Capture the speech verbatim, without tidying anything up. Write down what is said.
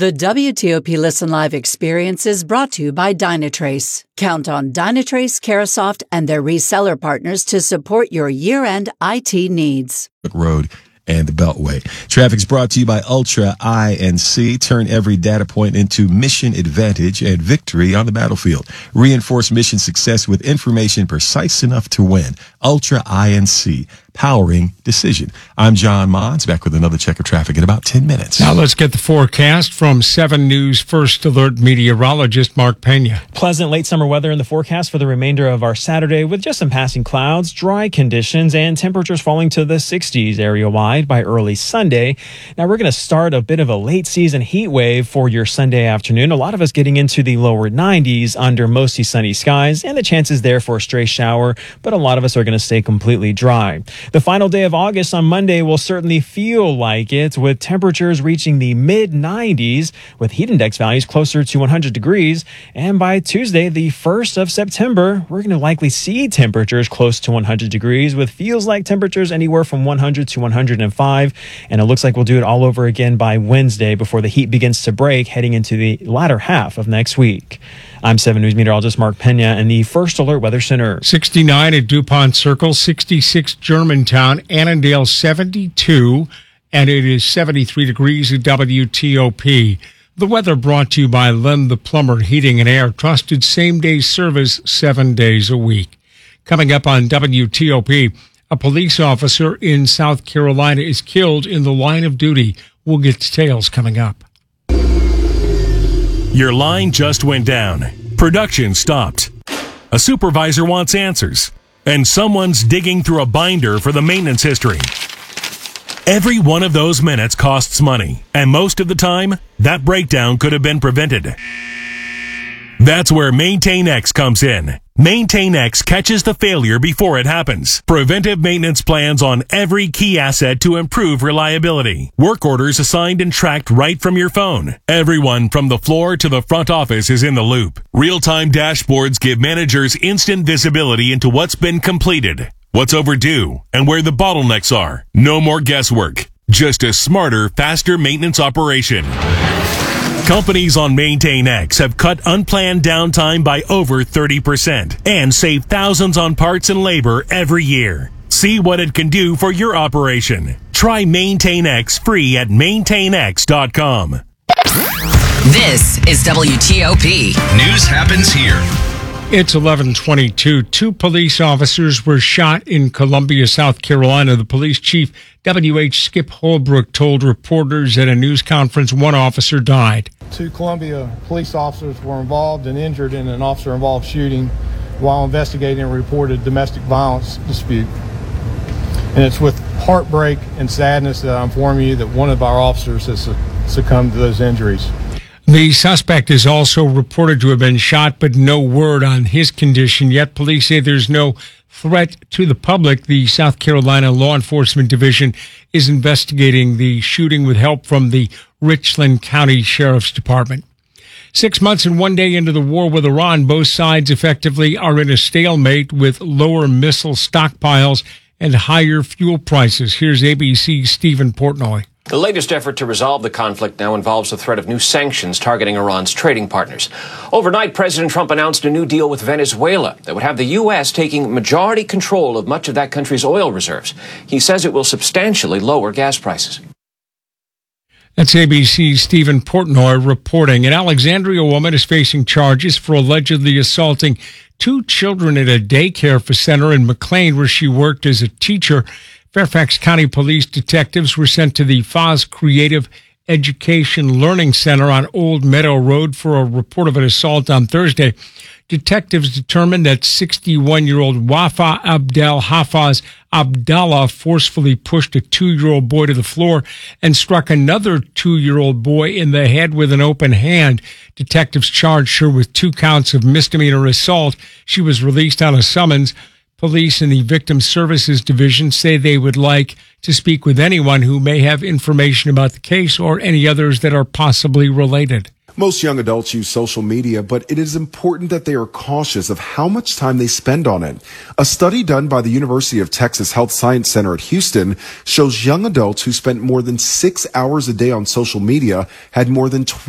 The W T O P Listen Live experience is brought to you by Dynatrace. Count on Dynatrace, Carahsoft, and their reseller partners to support your year-end I T needs. Road and the Beltway. Traffic's brought to you by Ultra I N C. Turn every data point into mission advantage and victory on the battlefield. Reinforce mission success with information precise enough to win. Ultra I N C, powering decision. I'm John Mons, back with another check of traffic in about ten minutes. Now let's get the forecast from seven News First Alert meteorologist Mark Pena. Pleasant late summer weather in the forecast for the remainder of our Saturday with just some passing clouds, dry conditions, and temperatures falling to the sixties area-wide by early Sunday. Now we're going to start a bit of a late season heat wave for your Sunday afternoon. A lot of us getting into the lower nineties under mostly sunny skies and the chances there for a stray shower, but a lot of us are going to stay completely dry. The final day of August on Monday will certainly feel like it, with temperatures reaching the mid nineties with heat index values closer to one hundred degrees. And by Tuesday, the first of September, we're going to likely see temperatures close to one hundred degrees with feels like temperatures anywhere from one hundred to one hundred five. And it looks like we'll do it all over again by Wednesday before the heat begins to break heading into the latter half of next week. I'm seven News meteorologist Mark Pena in the First Alert Weather Center. sixty-nine at DuPont Circle, sixty-six Germantown, Annandale seventy-two, and it is seventy-three degrees at W T O P. The weather brought to you by Len the Plumber Heating and Air, trusted same-day service seven days a week. Coming up on W T O P, a police officer in South Carolina is killed in the line of duty. We'll get details coming up. Your line just went down. Production stopped. A supervisor wants answers. And someone's digging through a binder for the maintenance history. Every one of those minutes costs money. And most of the time, that breakdown could have been prevented. That's where MaintainX comes in. MaintainX catches the failure before it happens. Preventive maintenance plans on every key asset to improve reliability. Work orders assigned and tracked right from your phone. Everyone from the floor to the front office is in the loop. Real-time dashboards give managers instant visibility into what's been completed, what's overdue, and where the bottlenecks are. No more guesswork. Just a smarter, faster maintenance operation. Companies on MaintainX have cut unplanned downtime by over thirty percent and save thousands on parts and labor every year. See what it can do for your operation. Try MaintainX free at maintain x dot com. This is W T O P. News happens here. It's eleven twenty-two. Two police officers were shot in Columbia, South Carolina. The police chief, W H Skip Holbrook, told reporters at a news conference one officer died. Two Columbia police officers were involved and injured in an officer-involved shooting while investigating a reported domestic violence dispute. And it's with heartbreak and sadness that I inform you that one of our officers has succumbed to those injuries. The suspect is also reported to have been shot, but no word on his condition yet. Police say there's no threat to the public. The South Carolina Law Enforcement Division is investigating the shooting with help from the Richland County Sheriff's Department. Six months and one day into the war with Iran, both sides effectively are in a stalemate with lower missile stockpiles and higher fuel prices. Here's A B C's Stephen Portnoy. The latest effort to resolve the conflict now involves the threat of new sanctions targeting Iran's trading partners. Overnight, President Trump announced a new deal with Venezuela that would have the U S taking majority control of much of that country's oil reserves. He says it will substantially lower gas prices. That's A B C's Stephen Portnoy reporting. An Alexandria woman is facing charges for allegedly assaulting two children at a daycare center in McLean, where she worked as a teacher. Fairfax County Police detectives were sent to the Foz Creative Education Learning Center on Old Meadow Road for a report of an assault on Thursday. Detectives determined that sixty-one-year-old Wafa Abdel Hafaz Abdallah forcefully pushed a two-year-old boy to the floor and struck another two-year-old boy in the head with an open hand. Detectives charged her with two counts of misdemeanor assault. She was released on a summons. Police in the Victim Services Division say they would like to speak with anyone who may have information about the case or any others that are possibly related. Most young adults use social media, but it is important that they are cautious of how much time they spend on it. A study done by the University of Texas Health Science Center at Houston shows young adults who spent more than six hours a day on social media had more than